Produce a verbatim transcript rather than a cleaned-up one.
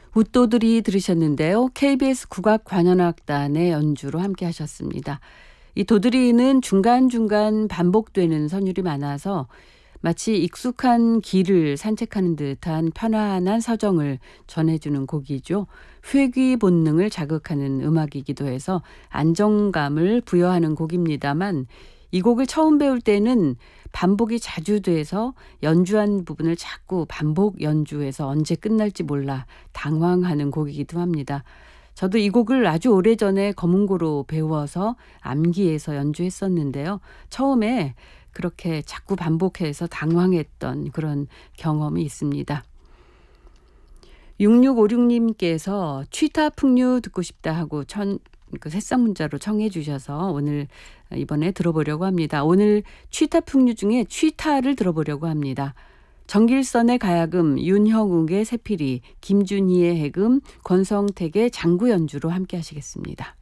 웃도들이 들으셨는데요. 케이비에스 국악관현악단의 연주로 함께 하셨습니다. 이 도드리는 중간중간 반복되는 선율이 많아서 마치 익숙한 길을 산책하는 듯한 편안한 서정을 전해주는 곡이죠. 회귀 본능을 자극하는 음악이기도 해서 안정감을 부여하는 곡입니다만 이 곡을 처음 배울 때는 반복이 자주 돼서 연주한 부분을 자꾸 반복 연주해서 언제 끝날지 몰라 당황하는 곡이기도 합니다. 저도 이 곡을 아주 오래전에 검은고로 배워서 암기해서 연주했었는데요. 처음에 그렇게 자꾸 반복해서 당황했던 그런 경험이 있습니다. 육육오육님께서 취타 풍류 듣고 싶다 하고 천, 그 새싹 문자로 청해 주셔서 오늘 이번에 들어보려고 합니다. 오늘 취타 풍류 중에 취타를 들어보려고 합니다. 정길선의 가야금, 윤형욱의 새피리, 김준희의 해금, 권성택의 장구 연주로 함께 하시겠습니다.